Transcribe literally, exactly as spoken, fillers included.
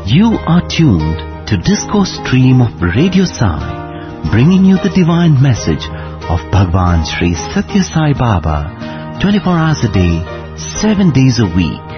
You are tuned to Discourse Stream of Radio Sai, bringing you the divine message of Bhagwan Sri Satya Sai Baba, twenty-four hours a day, seven days a week.